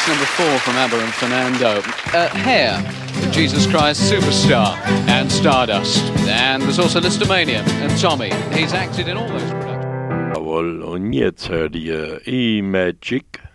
That's number 4 from ABBA and Fernando. Hair, Jesus Christ Superstar, and Stardust. And there's also Listomania and Tommy. He's acted in all those productions. Und jetzt hört ihr E-Magic